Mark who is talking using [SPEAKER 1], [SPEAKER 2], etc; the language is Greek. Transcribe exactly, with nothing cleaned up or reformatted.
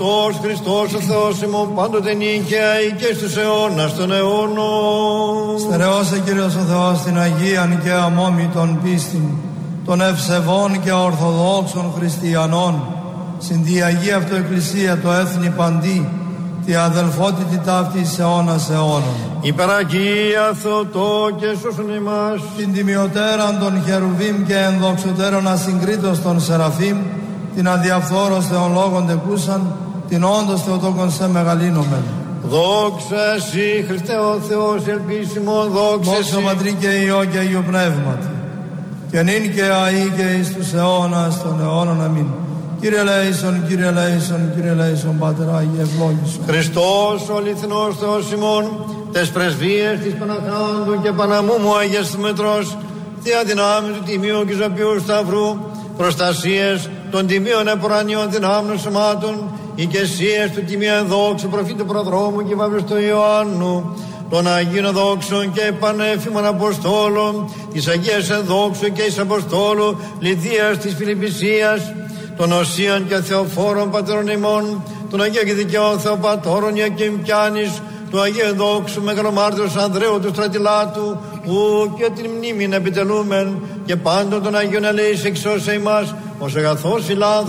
[SPEAKER 1] Χριστός, Χριστός ο Θεός ημών πάντοτε νύχαια και στους αιώνας των αιώνων.
[SPEAKER 2] Στερεώσε Κύριος ο Θεός την Αγίαν και αμόμητον πίστην των ευσεβών και ορθοδόξων χριστιανών, συν τη Αγία Αυτοεκκλησία το έθνη παντί, τη αδελφότητη ταύτης αιώνας αιώνων.
[SPEAKER 1] Υπεραγία Θεοτό και σώσον ημάς.
[SPEAKER 2] Την τιμιωτέραν των Χερουβίμ και ενδοξωτέρων ασυγκρίτως των Σεραφείμ, την αδιαφθόρος Θεον λόγων τεκούσαν, την όντως Θεοτόκον σε μεγαλύνομεν.
[SPEAKER 1] Δόξα Συ Χριστέ ο Θεός ελπίσιμον, δόξα Συ.
[SPEAKER 2] Δόξα Πατρί και Υιό και Υιού Πνεύματι, και νυν και αεί και εις τους αιώνας των αιώνων. Αμήν. Κύριε ελέησον, Κύριε ελέησον, Κύριε ελέησον, Πάτερ Άγιε ευλόγησον.
[SPEAKER 1] Χριστός ο αληθινός Θεός ημών, τες πρεσβείες της Παναχράντου και Παναμούμου Αγίας Μετρός, θεία δυνάμει του Τιμίου και Ζωπιού Σταυρού, προστασίες των τιμίων επουρανίων δυνάμνων σωμάτων, οικεσίες του Τιμίου ενδόξου προφήτου προδρόμου και βαύριστου Ιωάννου, των Αγίων Δόξων και Πανέφημων Αποστόλων, της Αγίας Ενδόξου και εις Αποστόλου Λιδίας της Φιλιππισίας, των Οσίων και Θεοφόρων Πατέρων ημών, των Αγίων και Δικαιών Θεοπατώρων Ιακήμ Πιάνης, του Αγίου Ενδόξου Μεγαλομάρτυρος Ανδρέου του Στρατιλάτου, που και την μνήμην επιτελούμεν, και πάντων των Αγίων ελέης εξώσε ημάς, ως αγαθός φιλάνθρωπος